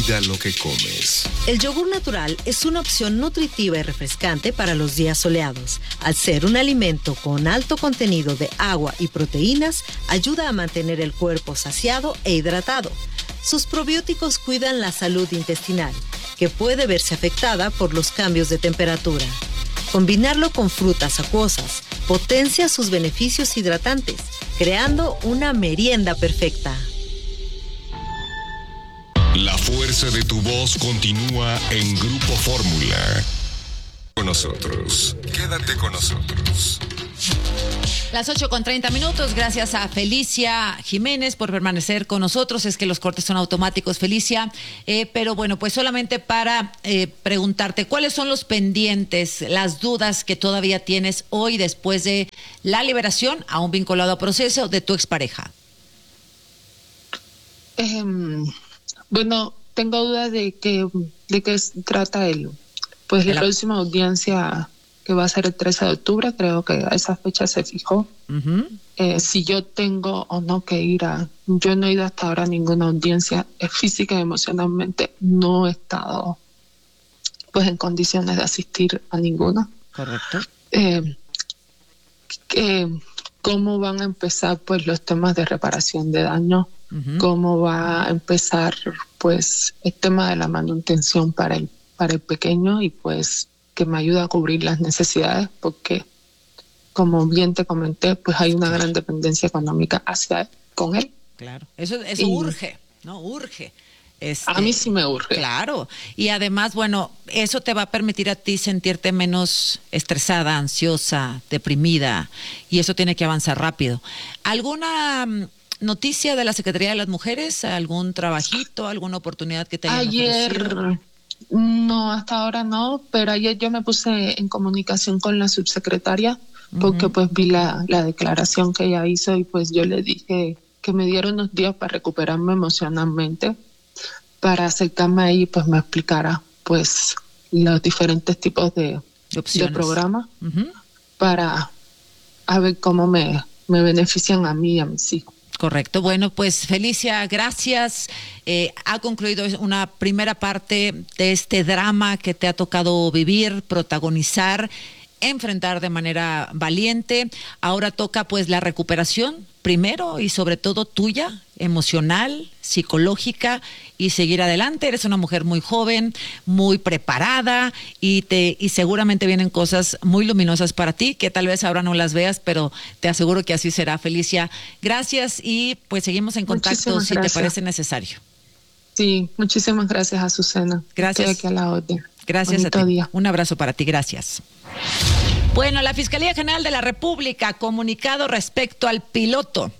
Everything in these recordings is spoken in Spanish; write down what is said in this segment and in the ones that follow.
Cuida lo que comes. El yogur natural es una opción nutritiva y refrescante para los días soleados. Al ser un alimento con alto contenido de agua y proteínas, ayuda a mantener el cuerpo saciado e hidratado. Sus probióticos cuidan la salud intestinal, que puede verse afectada por los cambios de temperatura. Combinarlo con frutas acuosas potencia sus beneficios hidratantes, creando una merienda perfecta. La fuerza de tu voz continúa en Grupo Fórmula. Con nosotros. Quédate con nosotros. Las 8:30. Gracias a Felicia Jiménez por permanecer con nosotros. Es que los cortes son automáticos, Felicia. Pero bueno, pues solamente para preguntarte, ¿cuáles son los pendientes, las dudas que todavía tienes hoy después de la liberación, aún vinculado a proceso, de tu expareja? Bueno, tengo dudas de qué se trata la próxima audiencia, que va a ser el 13 de octubre, creo que a esa fecha se fijó. Uh-huh. Si yo tengo o no que ir yo no he ido hasta ahora a ninguna audiencia, física y emocionalmente no he estado pues en condiciones de asistir a ninguna. Correcto. ¿Cómo van a empezar pues los temas de reparación de daño? Uh-huh. ¿Cómo va a empezar pues el tema de la manutención para el pequeño y pues que me ayuda a cubrir las necesidades? Porque como bien te comenté, pues hay una gran dependencia económica con él. Claro, eso urge, ¿no? Urge. A mí sí me urge. Claro, y además, bueno, eso te va a permitir a ti sentirte menos estresada, ansiosa, deprimida, y eso tiene que avanzar rápido. ¿Alguna noticia de la Secretaría de las Mujeres? ¿Algún trabajito, alguna oportunidad que te hayan ofrecido? No, hasta ahora no, pero ayer yo me puse en comunicación con la subsecretaria porque uh-huh. pues vi la declaración que ella hizo y pues yo le dije que me diera unos días para recuperarme emocionalmente, para acercarme ahí y pues me explicara pues los diferentes tipos de programas uh-huh. para a ver cómo me benefician a mí y a mis hijos. Correcto. Bueno, pues Felicia, gracias. Ha concluido una primera parte de este drama que te ha tocado vivir, protagonizar, enfrentar de manera valiente. Ahora toca pues la recuperación, primero y sobre todo tuya, emocional, psicológica, y seguir adelante. Eres una mujer muy joven, muy preparada y seguramente vienen cosas muy luminosas para ti, que tal vez ahora no las veas, pero te aseguro que así será. Felicia, gracias y pues seguimos en contacto si te parece necesario. Sí, muchísimas gracias, Azucena. Gracias. Estoy aquí a la orden. Gracias Bonito a ti. Día. Un abrazo para ti, gracias. Bueno, la Fiscalía General de la República ha comunicado respecto al piloto.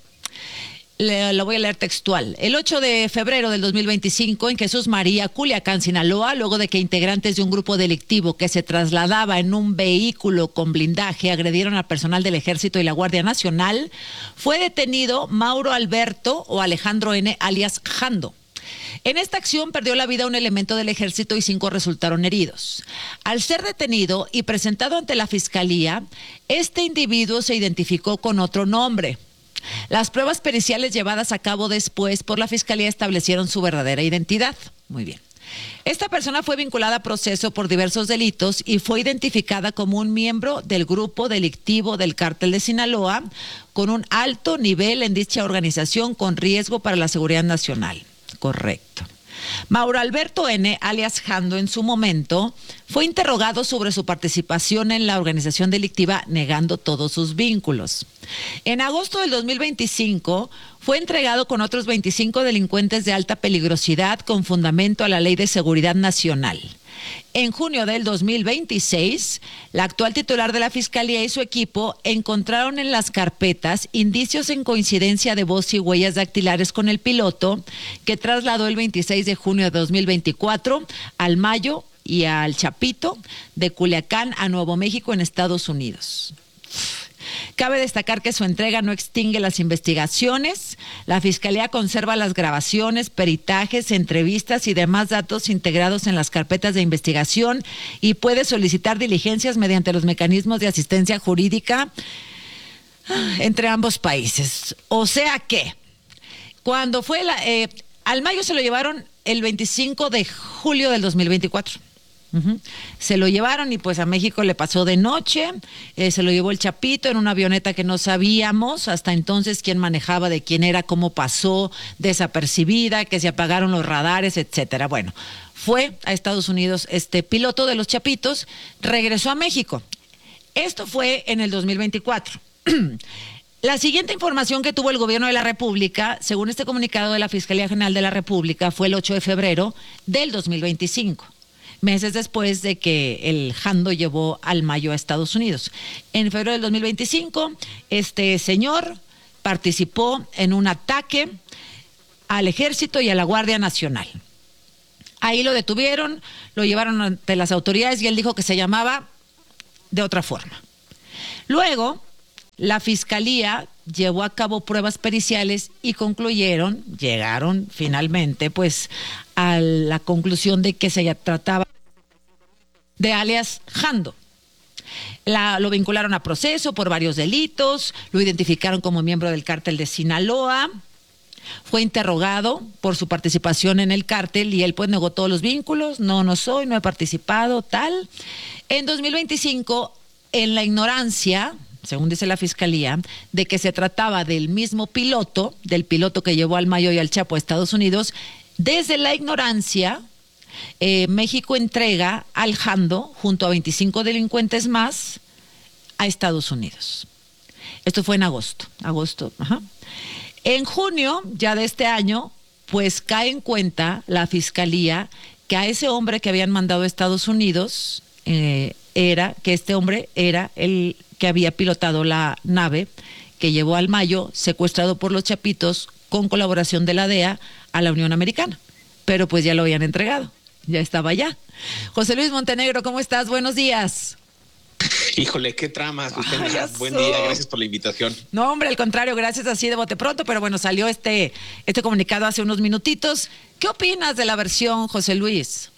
Lo voy a leer textual. El 8 de febrero del 2025, en Jesús María, Culiacán, Sinaloa, luego de que integrantes de un grupo delictivo que se trasladaba en un vehículo con blindaje agredieron al personal del Ejército y la Guardia Nacional, fue detenido Mauro Alberto o Alejandro N., alias Jando. En esta acción perdió la vida un elemento del Ejército y 5 resultaron heridos. Al ser detenido y presentado ante la Fiscalía, este individuo se identificó con otro nombre. Las pruebas periciales llevadas a cabo después por la Fiscalía establecieron su verdadera identidad. Muy bien. Esta persona fue vinculada a proceso por diversos delitos y fue identificada como un miembro del grupo delictivo del Cártel de Sinaloa con un alto nivel en dicha organización con riesgo para la seguridad nacional. Correcto. Mauro Alberto N., alias Jando, en su momento, fue interrogado sobre su participación en la organización delictiva, negando todos sus vínculos. En agosto del 2025, fue entregado con otros 25 delincuentes de alta peligrosidad con fundamento a la Ley de Seguridad Nacional. En junio del 2026, la actual titular de la Fiscalía y su equipo encontraron en las carpetas indicios en coincidencia de voz y huellas dactilares con el piloto que trasladó el 26 de junio de 2024 al Mayo y al Chapito de Culiacán a Nuevo México en Estados Unidos. Cabe destacar que su entrega no extingue las investigaciones. La Fiscalía conserva las grabaciones, peritajes, entrevistas y demás datos integrados en las carpetas de investigación y puede solicitar diligencias mediante los mecanismos de asistencia jurídica entre ambos países. O sea que, cuando fue al Mayo se lo llevaron el 25 de julio del 2024. Se lo llevaron y pues a México le pasó de noche, se lo llevó el Chapito en una avioneta que no sabíamos hasta entonces quién manejaba, de quién era, cómo pasó, desapercibida, que se apagaron los radares, etcétera. Bueno, fue a Estados Unidos este piloto de los Chapitos, regresó a México. Esto fue en el 2024. La siguiente información que tuvo el gobierno de la República, según este comunicado de la Fiscalía General de la República, fue el 8 de febrero del 2025. Meses después de que el Jando llevó al Mayo a Estados Unidos. En febrero del 2025, este señor participó en un ataque al Ejército y a la Guardia Nacional. Ahí lo detuvieron, lo llevaron ante las autoridades y él dijo que se llamaba de otra forma. Luego, la Fiscalía llevó a cabo pruebas periciales y llegaron finalmente pues a la conclusión de que se trataba de alias Jando. Lo vincularon a proceso por varios delitos, lo identificaron como miembro del cártel de Sinaloa, fue interrogado por su participación en el cártel y él pues negó todos los vínculos, no he participado, tal. En 2025, en la ignorancia, según dice la Fiscalía, de que se trataba del mismo piloto, del piloto que llevó al Mayo y al Chapo a Estados Unidos, desde la ignorancia, México entrega al Jando, junto a 25 delincuentes más, a Estados Unidos. Esto fue en agosto. En junio, ya de este año, pues cae en cuenta la Fiscalía que a ese hombre que habían mandado a Estados Unidos, este hombre era el que había pilotado la nave que llevó al Mayo, secuestrado por los Chapitos, con colaboración de la DEA, a la Unión Americana. Pero pues ya lo habían entregado, ya estaba allá. José Luis Montenegro, ¿cómo estás? Buenos días. Híjole, qué tramas. Buen día, gracias por la invitación. No, hombre, al contrario, gracias, así de bote pronto, pero bueno, salió este comunicado hace unos minutitos. ¿Qué opinas de la versión, José Luis?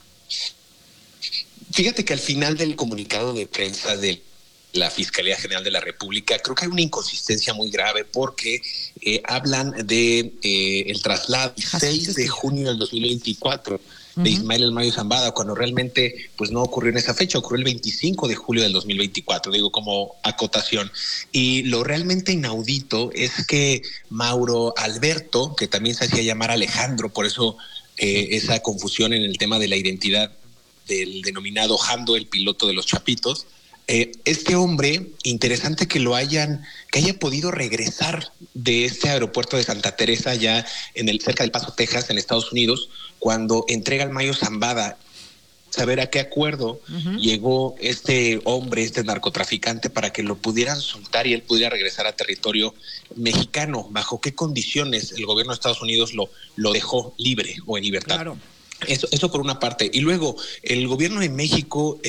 Fíjate que al final del comunicado de prensa de la Fiscalía General de la República, creo que hay una inconsistencia muy grave porque hablan de el traslado el 6 de junio del 2024 de Ismael El Mayo Zambada, cuando realmente pues no ocurrió en esa fecha, ocurrió el 25 de julio del 2024, digo como acotación. Y lo realmente inaudito es que Mauro Alberto, que también se hacía llamar Alejandro, por eso esa confusión en el tema de la identidad del denominado Jando, el piloto de los Chapitos, este hombre, interesante que haya podido regresar de este aeropuerto de Santa Teresa, ya cerca del Paso, Texas, en Estados Unidos, cuando entrega al Mayo Zambada, saber a qué acuerdo llegó este hombre, este narcotraficante, para que lo pudieran soltar y él pudiera regresar a territorio mexicano, bajo qué condiciones el gobierno de Estados Unidos lo dejó libre o en libertad. Claro. Eso por una parte. Y luego, el gobierno de México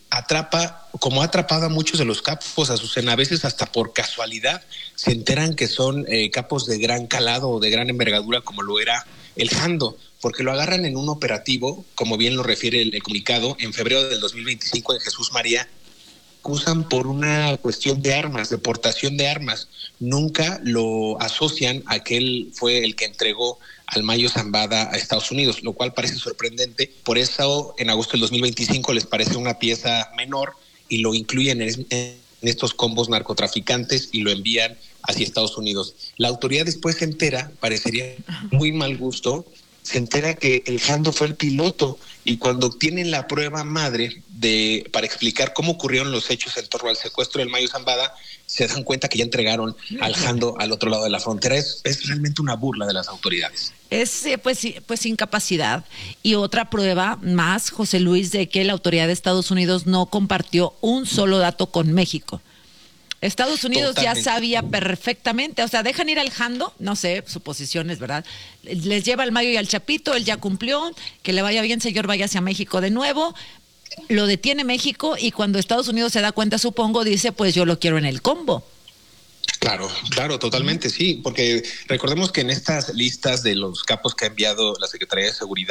como ha atrapado a muchos de los capos, Azucena, a veces hasta por casualidad se enteran que son capos de gran calado o de gran envergadura, como lo era el Jando, porque lo agarran en un operativo, como bien lo refiere el comunicado, en febrero del 2025 en Jesús María, acusan por una cuestión de armas, de portación de armas. Nunca lo asocian a que él fue el que entregó al Mayo Zambada a Estados Unidos, lo cual parece sorprendente. Por eso, en agosto del 2025 les parece una pieza menor y lo incluyen en estos combos narcotraficantes y lo envían hacia Estados Unidos. La autoridad después se entera, parecería muy mal gusto, se entera que el Jando fue el piloto, y cuando obtienen la prueba madre para explicar cómo ocurrieron los hechos en torno al secuestro del Mayo Zambada, se dan cuenta que ya entregaron al Jando al otro lado de la frontera. Es realmente una burla de las autoridades. Es pues incapacidad. Y otra prueba más, José Luis, de que la autoridad de Estados Unidos no compartió un solo dato con México. Estados Unidos Totalmente. Ya sabía perfectamente, o sea, dejan ir al Jando, no sé, suposiciones, ¿verdad? Les lleva al Mayo y al Chapito, él ya cumplió, que le vaya bien, señor, vaya hacia México de nuevo. Lo detiene México y cuando Estados Unidos se da cuenta, supongo, dice, pues yo lo quiero en el combo. Claro, totalmente, sí, porque recordemos que en estas listas de los capos que ha enviado la Secretaría de Seguridad,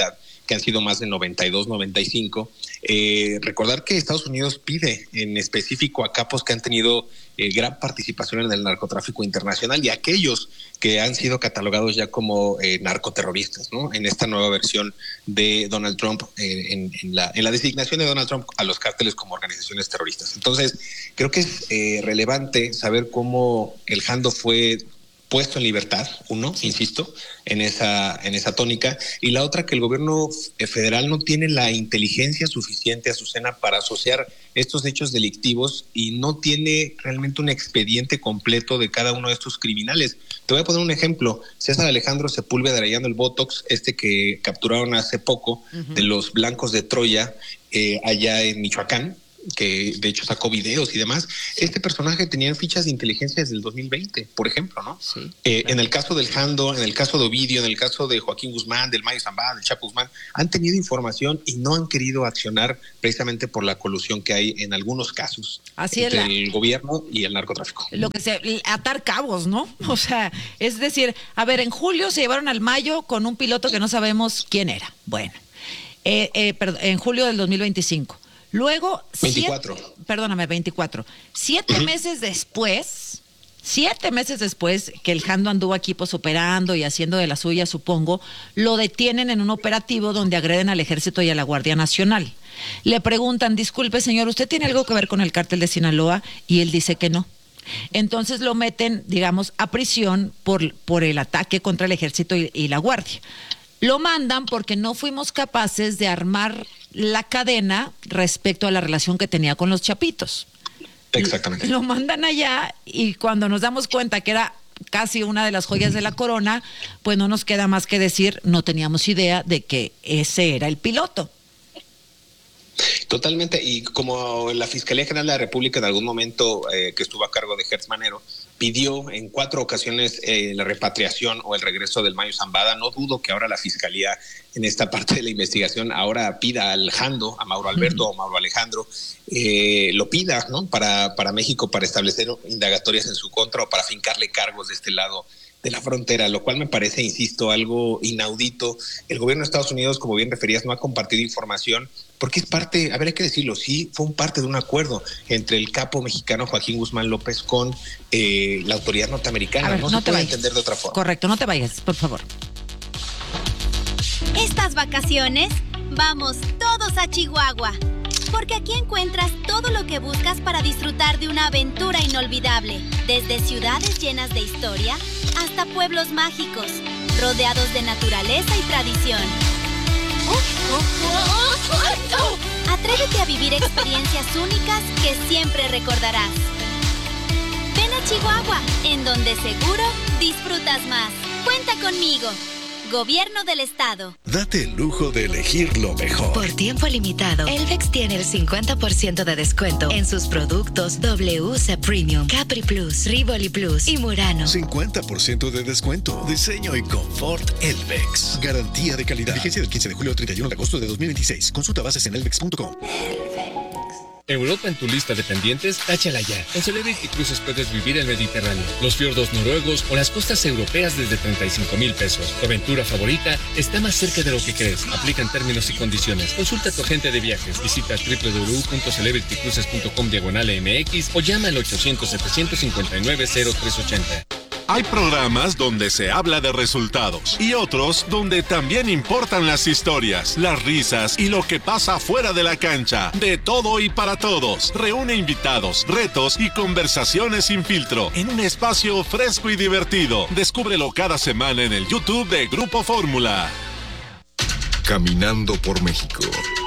que han sido más de 92, 95. Recordar que Estados Unidos pide en específico a capos que han tenido gran participación en el narcotráfico internacional y aquellos que han sido catalogados ya como narcoterroristas, ¿no? En esta nueva versión de Donald Trump, en la designación de Donald Trump a los cárteles como organizaciones terroristas. Entonces, creo que es relevante saber cómo el Jando fue puesto en libertad, insisto, en esa tónica, y la otra que el gobierno federal no tiene la inteligencia suficiente, Azucena, para asociar estos hechos delictivos y no tiene realmente un expediente completo de cada uno de estos criminales. Te voy a poner un ejemplo. César Alejandro Sepúlveda Arellano, el Botox, que capturaron hace poco de los blancos de Troya, allá en Michoacán, que de hecho sacó videos y demás. Este personaje tenía fichas de inteligencia desde el 2020, por ejemplo, ¿no? Sí, claro. En el caso del Jando, en el caso de Ovidio, en el caso de Joaquín Guzmán, del Mayo Zambada, del Chapo Guzmán, han tenido información y no han querido accionar precisamente por la colusión que hay en algunos casos entre el gobierno y el narcotráfico. Lo que atar cabos, ¿no? O sea, es decir, a ver, en julio se llevaron al Mayo con un piloto que no sabemos quién era. Bueno, en julio del 2025. Luego, 24. 24. 7 meses después que el Jando anduvo aquí pues operando y haciendo de la suya, supongo, lo detienen en un operativo donde agreden al Ejército y a la Guardia Nacional. Le preguntan, disculpe señor, ¿usted tiene algo que ver con el cártel de Sinaloa? Y él dice que no. Entonces lo meten, digamos, a prisión por el ataque contra el Ejército y la Guardia. Lo mandan porque no fuimos capaces de armar la cadena respecto a la relación que tenía con los chapitos. Exactamente. Lo mandan allá y cuando nos damos cuenta que era casi una de las joyas de la corona, pues no nos queda más que decir, no teníamos idea de que ese era el piloto. Totalmente, y como la Fiscalía General de la República en algún momento que estuvo a cargo de Gertz Manero pidió en 4 ocasiones la repatriación o el regreso del Mayo Zambada, no dudo que ahora la Fiscalía en esta parte de la investigación ahora pida al Jando, a Mauro Alberto o Mauro Alejandro, lo pida, ¿no? para México, para establecer indagatorias en su contra o para fincarle cargos de este lado de la frontera, lo cual me parece, insisto, algo inaudito. El gobierno de Estados Unidos, como bien referías, no ha compartido información porque es parte, a ver, hay que decirlo, sí, fue parte de un acuerdo entre el capo mexicano Joaquín Guzmán López con la autoridad norteamericana. A ver, no se puede entender de otra forma. Correcto, no te vayas, por favor. Estas vacaciones, vamos todos a Chihuahua, porque aquí encuentras todo lo que buscas para disfrutar de una aventura inolvidable, desde ciudades llenas de historia hasta pueblos mágicos, rodeados de naturaleza y tradición. Atrévete a vivir experiencias únicas que siempre recordarás. Ven a Chihuahua, en donde seguro disfrutas más. Cuenta conmigo. Gobierno del Estado. Date el lujo de elegir lo mejor. Por tiempo limitado, Elvex tiene el 50% de descuento en sus productos WC Premium, Capri Plus, Rivoli Plus y Murano. 50% de descuento. Diseño y confort Elvex. Garantía de calidad. Vigencia del 15 de julio al 31 de agosto de 2026. Consulta bases en elvex.com. Europa en tu lista de pendientes, táchala ya. En Celebrity Cruises puedes vivir el Mediterráneo, los fiordos noruegos o las costas europeas desde 35,000 pesos. Tu aventura favorita está más cerca de lo que crees. Aplican términos y condiciones. Consulta a tu agente de viajes. Visita www.celebritycruises.com/MX o llama al 800-759-0380. Hay programas donde se habla de resultados y otros donde también importan las historias, las risas y lo que pasa fuera de la cancha. De todo y para todos. Reúne invitados, retos y conversaciones sin filtro en un espacio fresco y divertido. Descúbrelo cada semana en el YouTube de Grupo Fórmula. Caminando por México.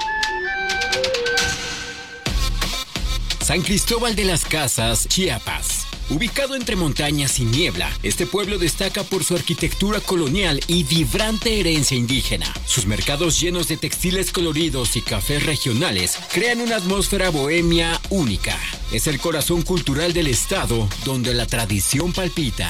San Cristóbal de las Casas, Chiapas. Ubicado entre montañas y niebla, este pueblo destaca por su arquitectura colonial y vibrante herencia indígena. Sus mercados llenos de textiles coloridos y cafés regionales crean una atmósfera bohemia única. Es el corazón cultural del estado, donde la tradición palpita.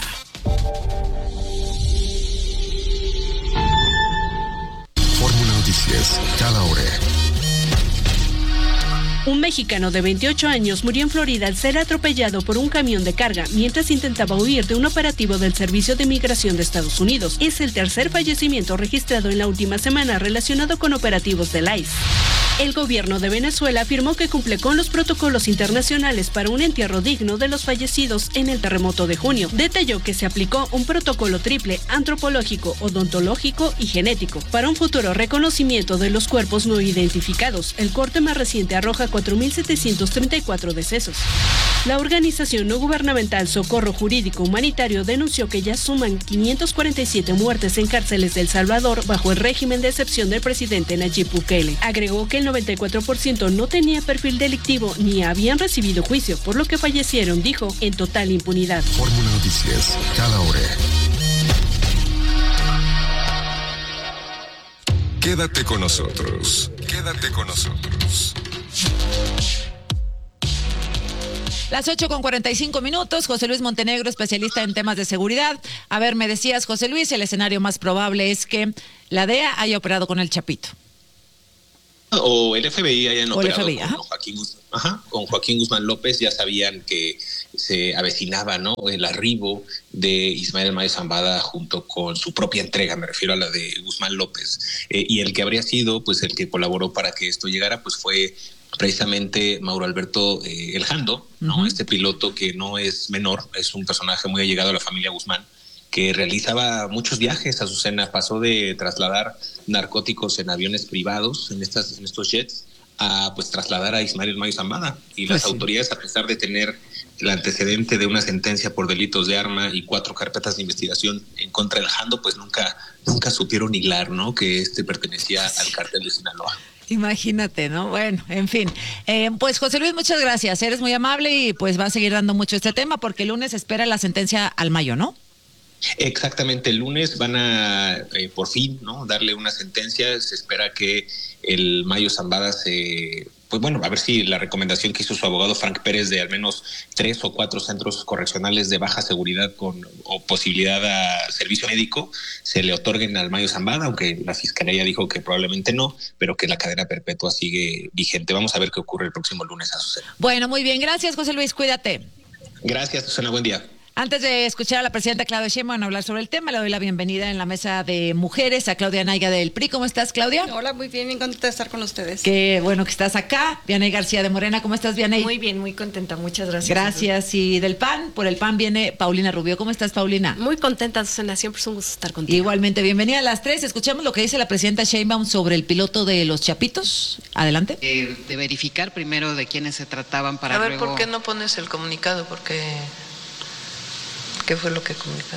Fórmula Noticias, cada hora. Un mexicano de 28 años murió en Florida al ser atropellado por un camión de carga mientras intentaba huir de un operativo del Servicio de Migración de Estados Unidos. Es el tercer fallecimiento registrado en la última semana relacionado con operativos del ICE. El gobierno de Venezuela afirmó que cumple con los protocolos internacionales para un entierro digno de los fallecidos en el terremoto de junio. Detalló que se aplicó un protocolo triple: antropológico, odontológico y genético, para un futuro reconocimiento de los cuerpos no identificados. El corte más reciente arroja 4.734 decesos. La organización no gubernamental Socorro Jurídico Humanitario denunció que ya suman 547 muertes en cárceles de El Salvador bajo el régimen de excepción del presidente Nayib Bukele. Agregó que el 94% no tenía perfil delictivo ni habían recibido juicio, por lo que fallecieron, dijo, en total impunidad. Fórmula Noticias, cada hora. Quédate con nosotros. Quédate con nosotros. Las 8:45. José Luis Montenegro, especialista en temas de seguridad. A ver, me decías, José Luis, el escenario más probable es que la DEA haya operado con el Chapito. O el FBI hayan operado FBI, con Joaquín Guzmán López. Ya sabían que se avecinaba, ¿no?, el arribo de Ismael Mayo Zambada junto con su propia entrega, me refiero a la de Guzmán López, y el que habría sido pues el que colaboró para que esto llegara pues fue precisamente Mauro Alberto El Jando, ¿no? Este piloto que no es menor, es un personaje muy allegado a la familia Guzmán, que realizaba muchos viajes. Azucena pasó de trasladar narcóticos en aviones privados, en estos jets, a pues trasladar a Ismael Mayo Zambada. Y las autoridades, a pesar de tener el antecedente de una sentencia por delitos de arma y 4 carpetas de investigación en contra del Jando, pues nunca supieron hilar, ¿no?, que pertenecía al cártel de Sinaloa. Imagínate, ¿no? Bueno, en fin. Pues José Luis, muchas gracias. Eres muy amable y pues va a seguir dando mucho este tema porque el lunes espera la sentencia al Mayo, ¿no? Exactamente, el lunes van a por fin, ¿no?, darle una sentencia. Se espera que el Mayo Zambada a ver si la recomendación que hizo su abogado Frank Pérez de al menos 3 o 4 centros correccionales de baja seguridad o posibilidad a servicio médico se le otorguen al Mayo Zambada, aunque la fiscalía dijo que probablemente no, pero que la cadena perpetua sigue vigente. Vamos a ver qué ocurre el próximo lunes, Azucena. Bueno, muy bien, gracias José Luis, cuídate. Gracias, Azucena, buen día. Antes de escuchar a la presidenta Claudia Sheinbaum hablar sobre el tema, le doy la bienvenida en la mesa de mujeres a Claudia Naiga del PRI. ¿Cómo estás, Claudia? Hola, muy bien contenta de estar con ustedes. Qué bueno que estás acá. Vianey García de Morena, ¿cómo estás, Vianey? Muy bien, muy contenta, muchas gracias. Gracias. Y del PAN, por el PAN viene Paulina Rubio. ¿Cómo estás, Paulina? Muy contenta, Susana, siempre es un gusto estar contigo. Igualmente, bienvenida a las 3. Escuchamos lo que dice la presidenta Sheinbaum sobre el piloto de los Chapitos. Adelante. De verificar primero de quiénes se trataban para luego... A ver, ¿por qué no pones el comunicado? Porque... ¿qué fue lo que comunicaron?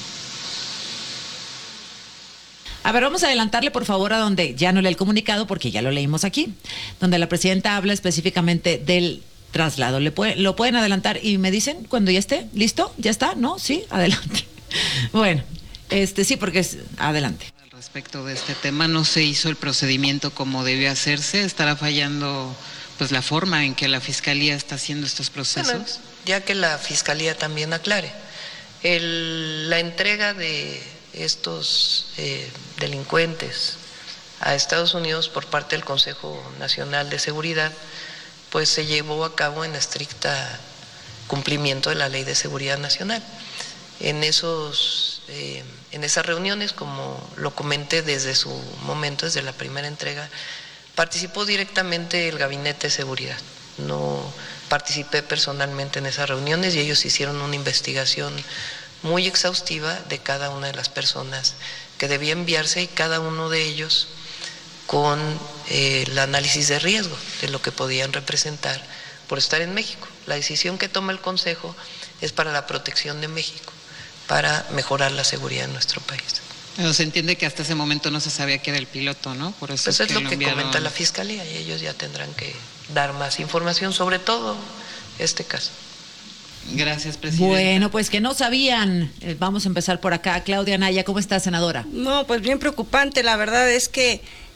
A ver, vamos a adelantarle, por favor, a donde ya no lee el comunicado, porque ya lo leímos aquí, donde la presidenta habla específicamente del traslado. ¿Lo pueden adelantar y me dicen cuando ya esté? ¿Listo? ¿Ya está? ¿No? Sí, adelante. Bueno, sí, porque adelante. Respecto de este tema, no se hizo el procedimiento como debió hacerse. ¿Estará fallando pues la forma en que la Fiscalía está haciendo estos procesos? Bueno, ya que la Fiscalía también aclare. La entrega de estos delincuentes a Estados Unidos por parte del Consejo Nacional de Seguridad, pues se llevó a cabo en estricta cumplimiento de la Ley de Seguridad Nacional. En esas reuniones, como lo comenté desde su momento, desde la primera entrega, participó directamente el Gabinete de Seguridad. No participé personalmente en esas reuniones y ellos hicieron una investigación muy exhaustiva de cada una de las personas que debía enviarse y cada uno de ellos con el análisis de riesgo de lo que podían representar por estar en México. La decisión que toma el Consejo es para la protección de México, para mejorar la seguridad en nuestro país. Pero se entiende que hasta ese momento no se sabía que era el piloto, ¿no? Por eso pues es lo que comenta la Fiscalía y ellos ya tendrán que dar más información, sobre todo este caso. Gracias, presidenta. Bueno, pues que no sabían. Vamos a empezar por acá. Claudia Naya, ¿cómo está, senadora? No, pues bien preocupante. La verdad es que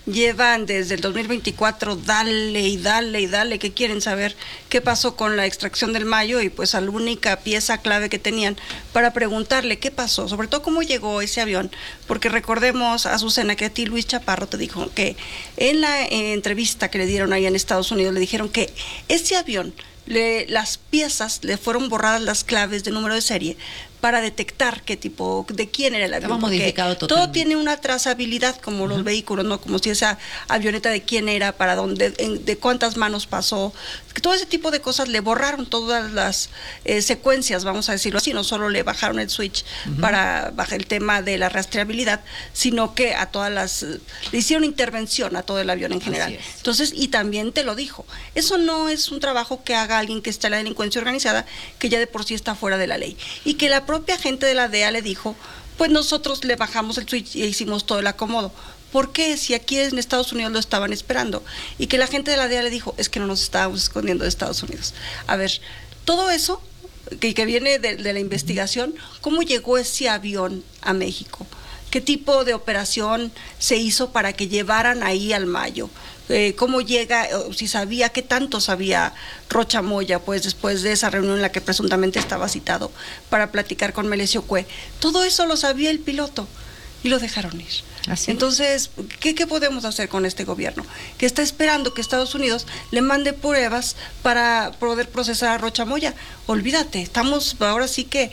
llevan desde el 2024 dale y dale, que quieren saber qué pasó con la extracción del Mayo, y pues a la única pieza clave que tenían para preguntarle qué pasó, sobre todo cómo llegó ese avión, porque recordemos, Azucena, que a ti Luis Chaparro te dijo que en la entrevista que le dieron ahí en Estados Unidos le dijeron que ese avión, las piezas le fueron borradas las claves de número de serie para detectar qué tipo, de quién era el avión. Estaba modificado totalmente. Todo tiene una trazabilidad, como los vehículos, ¿no? Como si esa avioneta de quién era, para dónde, de cuántas manos pasó. Todo ese tipo de cosas le borraron todas las secuencias, vamos a decirlo así. No solo le bajaron el switch para bajar el tema de la rastreabilidad, sino que a todas las, le hicieron intervención a todo el avión en general. Entonces, y también te lo dijo, eso no es un trabajo que haga alguien que está en la delincuencia organizada, que ya de por sí está fuera de la ley. Y que la propia gente de la DEA le dijo, pues nosotros le bajamos el switch y hicimos todo el acomodo. ¿Por qué? Si aquí en Estados Unidos lo estaban esperando. Y que la gente de la DEA le dijo, es que no nos estábamos escondiendo de Estados Unidos. A ver, todo eso que viene de la investigación, ¿cómo llegó ese avión a México? ¿Qué tipo de operación se hizo para que llevaran ahí al Mayo? ¿Cómo llega, si sabía, qué tanto sabía Rocha Moya, pues después de esa reunión en la que presuntamente estaba citado para platicar con Melesio Cue? Todo eso lo sabía el piloto y lo dejaron ir. Entonces, ¿qué podemos hacer con este gobierno? Que está esperando que Estados Unidos le mande pruebas para poder procesar a Rocha Moya. Olvídate, estamos ahora sí que